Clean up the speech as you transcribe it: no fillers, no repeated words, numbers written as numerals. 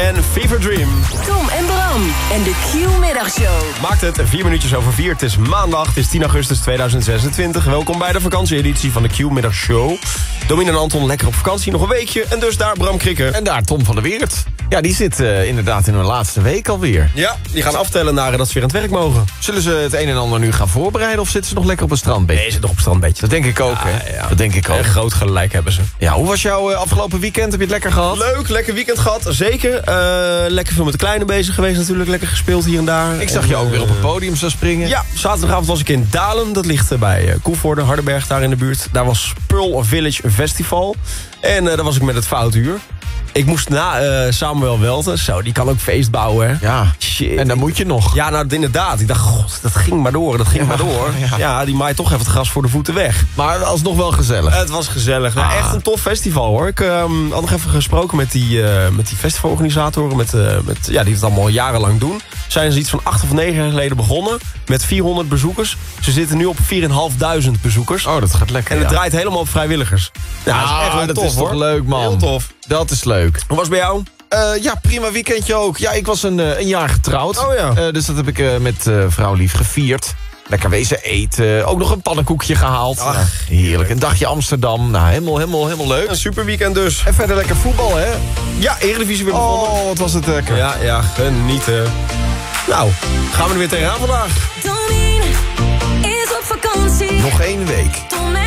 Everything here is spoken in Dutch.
en Fever Dream. Tom en Bram en de Q-middagshow. Maakt het 4 minuutjes over 4. Het is maandag, het is 10 augustus 2026. Welkom bij de vakantieeditie van de Q-middagshow. Domien en Anton lekker op vakantie, nog een weekje. En dus daar Bram Krikker. En daar Tom van der Weert. Ja, die zit inderdaad in hun laatste week alweer. Ja, die gaan aftellen naar dat ze weer aan het werk mogen. Zullen ze het een en ander nu gaan voorbereiden of zitten ze nog lekker op een strandbedje? Nee, ze nog op het strandbedje. Dat denk ik ook, hè? Ja. Dat denk ik ook. En groot gelijk hebben ze. Ja, hoe was jouw afgelopen weekend? Heb je het lekker gehad? Leuk, lekker weekend gehad, zeker. Lekker veel met de kleine bezig geweest natuurlijk. Lekker gespeeld hier en daar. Ik zag je ook weer op het podium zo springen. Ja, zaterdagavond was ik in Dalem. Dat ligt bij Koevoorde, Hardenberg, daar in de buurt. Daar was Pearl Village Festival. En daar was ik met het Foutuur. Ik moest na Samuel Welten. Zo, die kan ook feest bouwen, hè? Ja, shit. En dan moet je nog. Ja, nou inderdaad. Ik dacht, god, dat ging maar door, Ja, die maait toch even het gras voor de voeten weg. Maar alsnog wel gezellig. Het was gezellig. Nou, echt een tof festival, hoor. Ik had nog even gesproken met die festivalorganisatoren. Die het allemaal jarenlang doen. Zijn ze iets van 8 of 9 jaar geleden begonnen. Met 400 bezoekers. Ze zitten nu op 4.500 bezoekers. Oh, dat gaat lekker. En het draait helemaal op vrijwilligers. Ja, dat is echt wel dat tof, is toch hoor. leuk, man. Heel tof. Dat is leuk. Hoe was het bij jou? Ja, prima weekendje ook. Ja, ik was een jaar getrouwd. Oh ja. Dus dat heb ik met vrouw lief gevierd. Lekker wezen eten. Ook nog een pannenkoekje gehaald. Ach, Nou, heerlijk. Een dagje Amsterdam. Nou, helemaal leuk. Een super weekend dus. En verder lekker voetbal, hè? Ja, Eredivisie weer begonnen. Oh, wat was het lekker. Ja, genieten. Nou, gaan we er weer tegenaan vandaag. Domien is op vakantie. Nog 1 week.